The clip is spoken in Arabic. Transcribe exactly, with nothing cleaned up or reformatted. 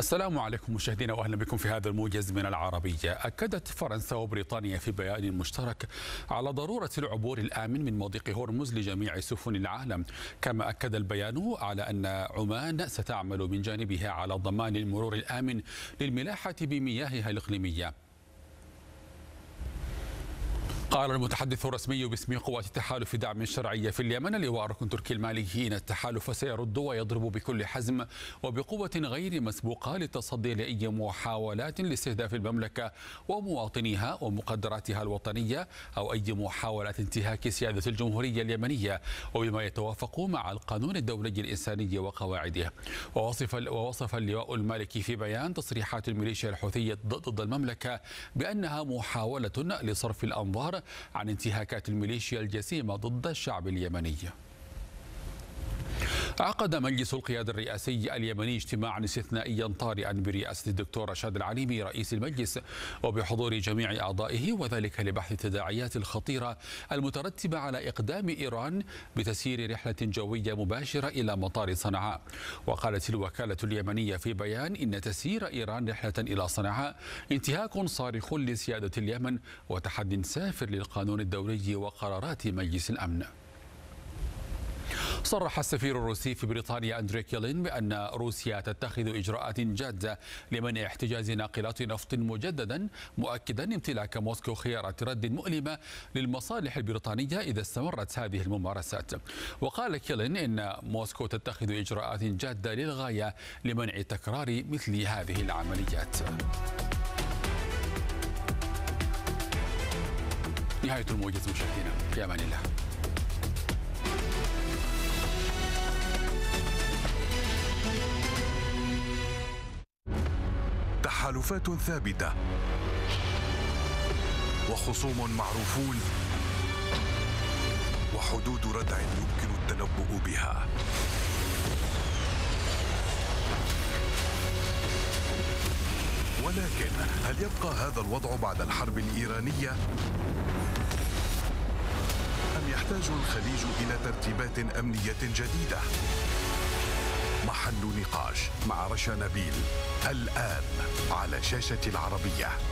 السلام عليكم مشاهدينا واهلا بكم في هذا الموجز من العربيه. اكدت فرنسا وبريطانيا في بيان مشترك على ضروره العبور الامن من مضيق هرمز لجميع سفن العالم، كما اكد البيان على ان عمان ستعمل من جانبها على ضمان المرور الامن للملاحه بمياهها الاقليميه. قال المتحدث الرسمي باسم قوات التحالف دعم الشرعية في اليمن اللواء الركن تركي المالكي إن التحالف سيرد ويضرب بكل حزم وبقوة غير مسبوقة للتصدي لأي محاولات لاستهداف المملكة ومواطنيها ومقدراتها الوطنية أو أي محاولات انتهاك سيادة الجمهورية اليمنية وبما يتوافق مع القانون الدولي الإنساني وقواعده. ووصف ووصف اللواء المالكي في بيان تصريحات الميليشيا الحوثية ضد المملكة بأنها محاولة لصرف الأنظار عن انتهاكات الميليشيا الجسيمة ضد الشعب اليمني. عقد مجلس القيادة الرئاسي اليمني اجتماعا استثنائيا طارئا برئاسة الدكتور رشاد العليمي رئيس المجلس وبحضور جميع أعضائه، وذلك لبحث التداعيات الخطيرة المترتبة على إقدام إيران بتسيير رحلة جوية مباشرة إلى مطار صنعاء. وقالت الوكالة اليمنية في بيان إن تسيير إيران رحلة إلى صنعاء انتهاك صارخ لسيادة اليمن وتحد سافر للقانون الدولي وقرارات مجلس الأمن. صرح السفير الروسي في بريطانيا أندري كيلين بأن روسيا تتخذ إجراءات جادة لمنع احتجاز ناقلات نفط مجددا، مؤكدا امتلاك موسكو خيارة رد مؤلمة للمصالح البريطانية إذا استمرت هذه الممارسات. وقال كيلين إن موسكو تتخذ إجراءات جادة للغاية لمنع تكرار مثل هذه العمليات. نهاية الموجز مشاهدينا، في أمان الله. تحالفات ثابتة وخصوم معروفون وحدود ردع يمكن التنبؤ بها. ولكن هل يبقى هذا الوضع بعد الحرب الإيرانية؟ أم يحتاج الخليج إلى ترتيبات أمنية جديدة؟ محل نقاش مع رشا نبيل الآن على شاشة العربية.